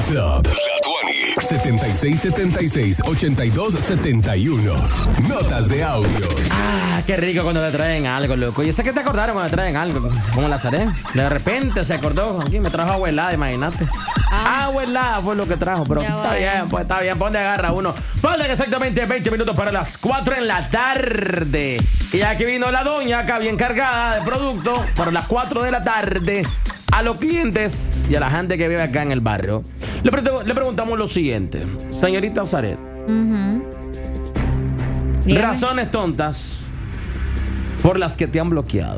WhatsApp. La 7676-8271. Notas de audio. Qué rico cuando te traen algo, loco. Yo sé que te acordaron cuando te traen algo. Como Lazaré. De repente se acordó. Aquí me trajo agua helada, imagínate. Agua helada fue lo que trajo. Pero está bien, pues está bien. ¿Dónde agarra uno? Faltan exactamente 20 minutos para las 4 en la tarde. Y aquí vino la doña, acá bien cargada de producto. Para las 4 de la tarde. A los clientes y a la gente que vive acá en el barrio. Le preguntamos lo siguiente. Señorita Zaret. Razones tontas por las que te han bloqueado.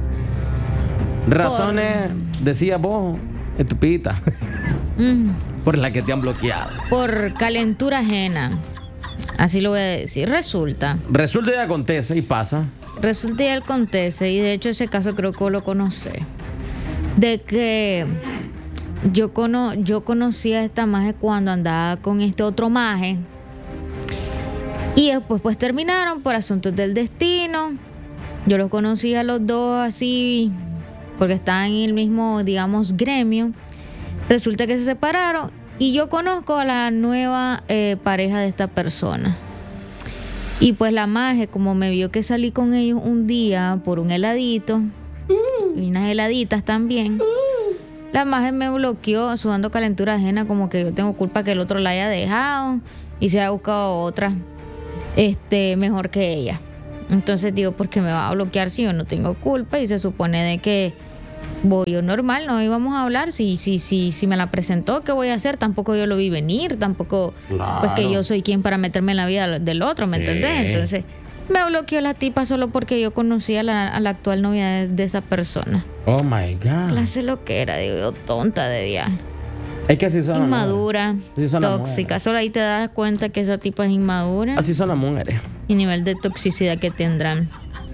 Razones, decía vos, estupidita, por las que te han bloqueado. Por calentura ajena. Así lo voy a decir. Resulta y acontece y pasa. Resulta y acontece. Y de hecho ese caso creo que lo conocí. De que yo conocí a esta maje cuando andaba con este otro maje. Y después pues terminaron por asuntos del destino. Yo los conocí a los dos así porque estaban en el mismo, digamos, gremio. Resulta que se separaron y yo conozco a la nueva pareja de esta persona. Y pues la maje, como me vio que salí con ellos un día por un heladito y unas heladitas también, la maje me bloqueó sudando calentura ajena, como que yo tengo culpa que el otro la haya dejado y se haya buscado otra mejor que ella. Entonces digo, ¿por qué me va a bloquear si yo no tengo culpa? Y se supone de que voy yo normal, no íbamos a hablar. Si me la presentó, ¿qué voy a hacer? Tampoco yo lo vi venir, tampoco pues que yo soy quien para meterme en la vida del otro, ¿me entendés? Entonces me bloqueó la tipa solo porque yo conocía a la actual novia de esa persona. Oh my God. Clase lo que era, digo yo, tonta de viaje. Es que así son inmadura, así son tóxica. Solo ahí te das cuenta que esa tipa es inmadura. Así son las mujeres. Y nivel de toxicidad que tendrán.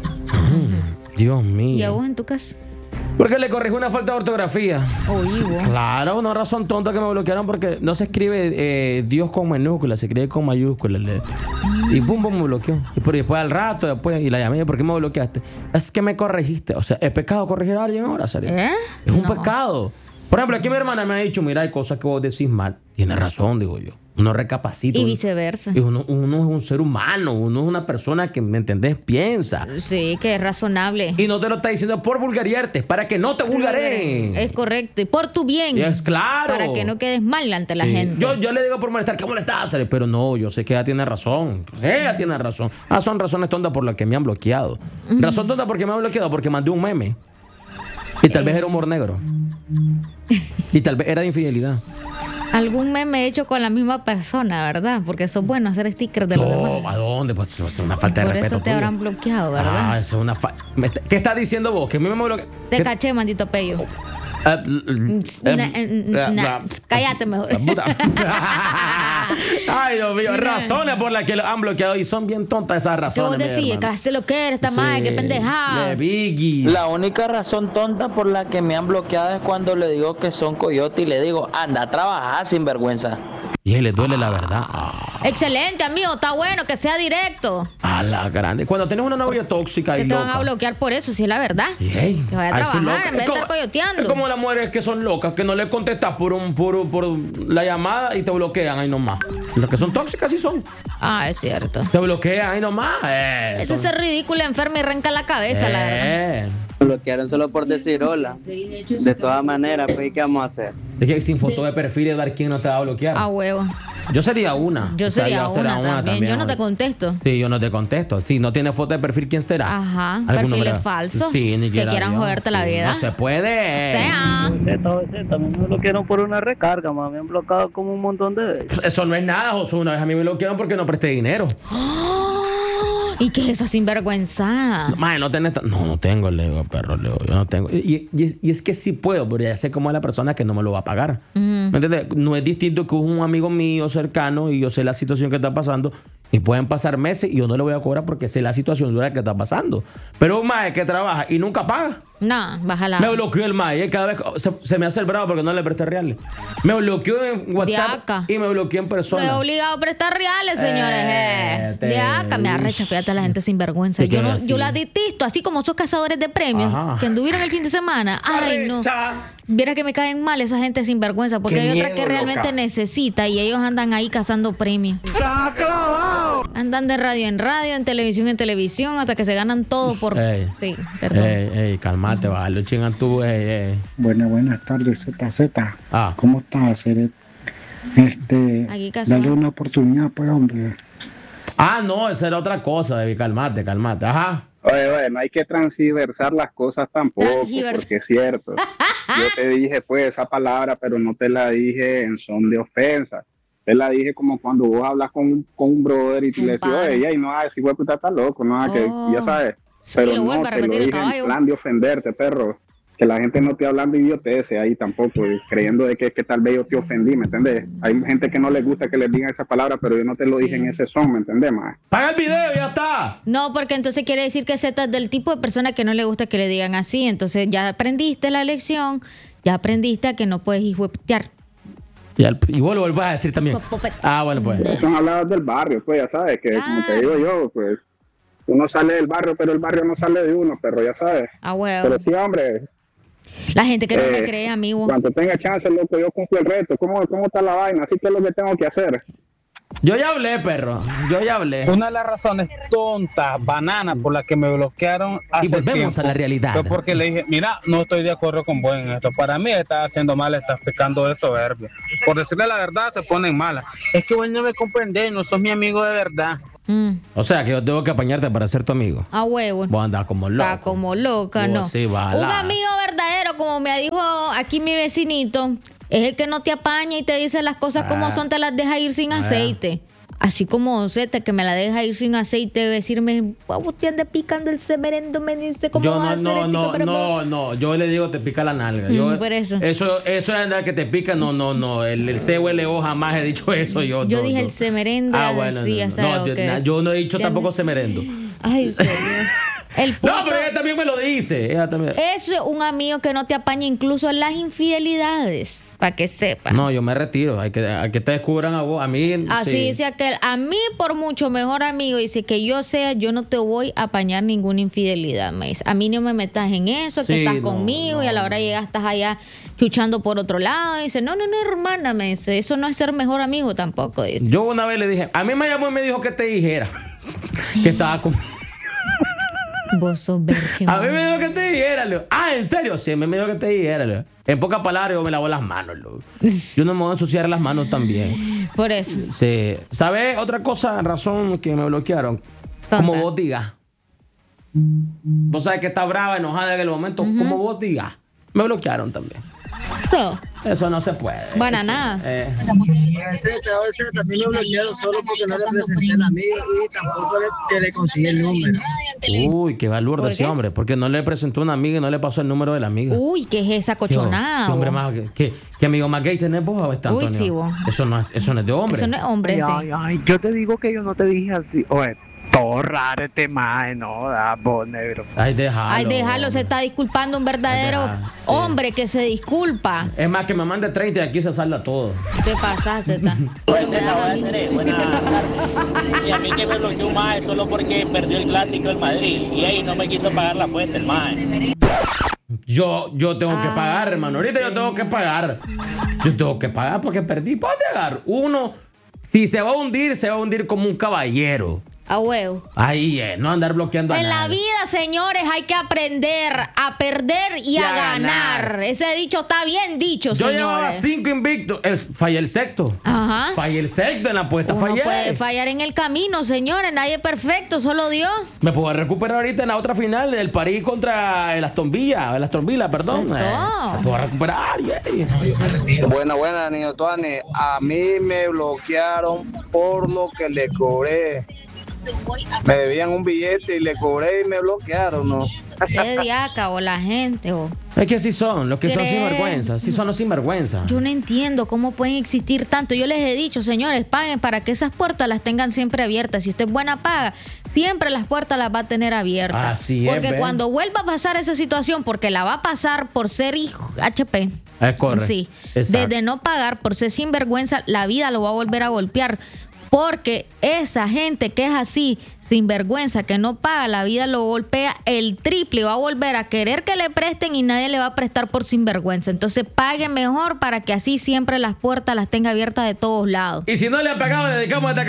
Dios mío. ¿Y a vos en tu casa? Porque le corrijo una falta de ortografía. Vos. Claro, una razón tonta que me bloquearon porque no se escribe Dios con minúsculas, se escribe con mayúsculas. Y pum, me bloqueó. Y después al rato, y la llamé, ¿por qué me bloqueaste? Es que me corregiste. O sea, ¿es pecado corregir a alguien ahora, Sari? Es un pecado. Por ejemplo, aquí mi hermana me ha dicho, mira, hay cosas que vos decís mal. Tiene razón, digo yo. Uno recapacita. Y viceversa. Uno es un ser humano, uno es una persona que, ¿me entendés? Piensa. Sí, que es razonable. Y no te lo está diciendo por vulgarizarte, es para que no te vulgareen. Es correcto. Y por tu bien. Es claro. Para que no quedes mal ante la gente. Yo le digo por molestar, ¿qué molestas? Pero no, yo sé que ella tiene razón. Ella tiene razón. Son razones tontas por las que me han bloqueado. Razón tonta porque me han bloqueado porque mandé un meme. Y tal vez era humor negro. Y tal vez era de infidelidad. Algún meme hecho con la misma persona, ¿verdad? Porque eso es bueno hacer stickers de los demás. ¿A dónde? Pues eso es una falta de respeto. Por eso te habrán bloqueado, ¿verdad? Eso es una ¿Qué estás diciendo vos? ¿Que a mí me bloquea? Te caché, maldito pello. Cállate mejor. Ay, Dios mío. Razones por las que lo han bloqueado y son bien tontas esas razones. ¿Qué vos decís? Que hace lo que eres, esta madre, qué pendejada. La única razón tonta por la que me han bloqueado es cuando le digo que son coyote y le digo, anda a trabajar sin vergüenza. Y a él le duele la verdad. Excelente, amigo. Está bueno que sea directo. A la grande. Cuando tienes una novia tóxica y que te van a bloquear por eso, si es la verdad. Que vaya a trabajar en vez de estar coyoteando. Es como las mujeres que son locas, que no le contestas por la llamada y te bloquean ahí nomás. Las que son tóxicas sí son. Es cierto. Te bloquean ahí nomás. Eso es ridículo, enfermo y arranca la cabeza, la verdad. Me bloquearon solo por decir hola. De todas maneras, pues, ¿qué vamos a hacer? Es que sin foto de perfil y dar quién no te va a bloquear. A huevo. Yo sería una. Yo sería una también. Yo no te contesto. Sí, yo no te contesto. Si no tiene foto de perfil, ¿quién será? Ajá. Perfiles falsos. Sí, ni que quieran joderte la vida. No se puede. También me bloquearon por una recarga, me han bloqueado como un montón de veces. Eso no es nada, José. Una vez a mí me bloquearon porque no presté dinero. ¿Y qué es eso, sinvergüenza? No tengo, le digo, perro, le digo, yo no tengo. Y es que sí puedo, pero ya sé cómo es la persona que no me lo va a pagar. ¿Me entiendes? No es distinto que un amigo mío cercano y yo sé la situación que está pasando y pueden pasar meses y yo no le voy a cobrar porque sé la situación dura que está pasando. Pero un mae que trabaja y nunca paga. No, bájala. Me bloqueó el mae, cada vez se me hace el bravo porque no le presté reales. Me bloqueó en WhatsApp y me bloqueó en persona. No es obligado a prestar reales, señores. De acá me arrecha, fíjate a la gente sin vergüenza. Yo la detesto, así como esos cazadores de premios que anduvieron el fin de semana. Ay, no. viera que me caen mal esa gente sinvergüenza, porque Qué hay otra miedo, que realmente loca. necesita y ellos andan ahí cazando premios. Andan de radio en televisión en televisión, hasta que se ganan todo por... Ey. Sí, perdón. Ey, calmate, vale, chingan tú, ey. Buenas tardes, ZZ. Ah. ¿Cómo estás, Seret? Aquí casual. Dale una oportunidad, pues, hombre. Ah, no, esa era otra cosa, baby, calmate. Ajá. Oye, no hay que transversar las cosas tampoco, porque es cierto. Yo te dije, pues, esa palabra, pero no te la dije en son de ofensa. Te la dije como cuando vos hablas con un brother y tú le decís, oye, ay, no, si güey, puta, está loco, no, que ya sabes. Pero lo no, vuelvo a te lo repetir, dije en caballo. plan de ofenderte, perro. Que la gente no te hablando idioteces ahí tampoco, creyendo de que tal vez yo te ofendí, ¿me entiendes? Hay gente que no le gusta que les digan esa palabra, pero yo no te lo dije en ese son, ¿me entiendes, ma? Paga el video, ya está. No, porque entonces quiere decir que Z es del tipo de persona que no le gusta que le digan así. Entonces ya aprendiste la lección, ya aprendiste a que no puedes hijuetear. Y vos lo volvás a decir también. Ah, bueno, pues. Son habladas del barrio, pues ya sabes, que como te digo yo, pues uno sale del barrio, pero el barrio no sale de uno, pero ya sabes. Ah, huevo. Pero sí, hombre. La gente que no me cree, amigo. Cuando tenga chance, loco, yo cumplo el reto. ¿Cómo está la vaina? Así que es lo que tengo que hacer. Yo ya hablé, perro. Yo ya hablé. Una de las razones tontas, bananas, por las que me bloquearon hace Y volvemos tiempo, a la realidad. fue porque le dije, mira, no estoy de acuerdo con vos en esto. Para mí estás haciendo mal, estás pecando de soberbia. Por decirle la verdad, se ponen malas. Es que vos no me comprendés, no sos mi amigo de verdad. O sea, que yo tengo que apañarte para ser tu amigo. A huevo. Vos andás como loco. Está como loca, Vos ¿no? sí, bala. Un amigo verdadero, como me dijo aquí mi vecinito, es el que no te apaña y te dice las cosas como son, te las deja ir sin aceite. Así como Z, que me la deja ir sin aceite, decirme, vos te andas picando el semerendo, me dice cómo Yo vas a hacer esto, pero no. Yo le digo, te pica la nalga. por eso. Eso es andar que te pica, no. El CULO jamás he dicho eso. Yo dije el semerendo, bueno, así, ya sabes, yo no he dicho tampoco semerendo. Ay, señor. El punto, No, pero ella también me lo dice. Ella también. eso es un amigo que no te apaña incluso en las infidelidades, para que sepas. No, yo me retiro. Hay que te descubran a vos. A mí. Así sí. dice aquel, a mí por mucho mejor amigo, dice que yo sea, yo no te voy a apañar ninguna infidelidad, me dice. A mí no me metas en eso, que Sí, estás no, conmigo y a la hora llegas estás allá chuchando por otro lado. Dice, no, hermana, me dice, eso no es ser mejor amigo tampoco, dice. Yo una vez le dije, a mí me llamó y me dijo que te dijera que estaba conmigo. Vos sos berche, A mí me dijo que te dijera, Leo. Ah, ¿en serio? Sí, me dijo que te dijera, Leo. En pocas palabras, yo me lavo las manos, Leo. Yo no me voy a ensuciar las manos también. Por eso. Sí. ¿Sabes otra cosa, razón que me bloquearon? Como vos digas. Vos sabés que está brava, enojada en el momento. Como vos digas. Me bloquearon también. No. Eso no se puede. Banana. También lo bloquearon solo porque no le presenté el amigo y tampoco le conseguí el número. Uy, qué valor de ese hombre. Porque no le presentó una amiga y no le pasó el número de la amiga. Uy, ¿qué es esa cochonada? ¿Qué hombre más? ¿Qué amigo más gay tenés vos, Antonio? Uy, sí, vos. Eso no es de hombre. Eso no es hombre, sí. Ay, yo te digo que yo no te dije así. Oye, todo raro este maje, no, da vos, negro. Ay, déjalo. Ay, déjalo, se está disculpando un verdadero hombre que se disculpa. Es más, que me mande 30 y aquí se salda todo. ¿Qué pasa, Zeta? Buenas tardes. Y a mí que me bloqueó un mae solo porque perdió el clásico del Madrid. Y ahí no me quiso pagar la cuenta el mae. Yo tengo que pagar, hermano. Ahorita yo tengo que pagar. Yo tengo que pagar porque perdí. ¿Para pagar? Uno, si se va a hundir como un caballero. A huevo. Ahí no andar bloqueando a En la nadie. vida, señores, hay que aprender a perder y a ganar. Ese dicho está bien dicho, Yo llevaba señores. 5 invictos. Fallé el sexto. Ajá. Fallé el sexto en la apuesta. Uno Fallé. puede fallar en el camino, señores. Nadie es perfecto, solo Dios. Me puedo recuperar ahorita en la otra final del París contra el Aston Villa, perdón. Exacto. Me puedo recuperar. Yeah. Buena, niño Tuani. A mí me bloquearon por lo que le cobré. Me debían un billete y le cobré y me bloquearon, ¿no? Qué diaca o la gente. Es que así son, los que son ¿Creen? sinvergüenza. Sí son los sinvergüenza. Yo no entiendo cómo pueden existir tanto. Yo les he dicho, señores, paguen para que esas puertas las tengan siempre abiertas. Si usted es buena paga, siempre las puertas las va a tener abiertas. Así es, porque ¿ven? cuando vuelva a pasar esa situación, porque la va a pasar por ser hijo HP. Es correcto. Sí. Exacto. Desde no pagar, por ser sinvergüenza, la vida lo va a volver a golpear. Porque esa gente que es así, sinvergüenza, que no paga, la vida lo golpea el triple, va a volver a querer que le presten y nadie le va a prestar por sinvergüenza. Entonces pague mejor para que así siempre las puertas las tenga abiertas de todos lados. Y si no le ha pagado, le dedicamos esta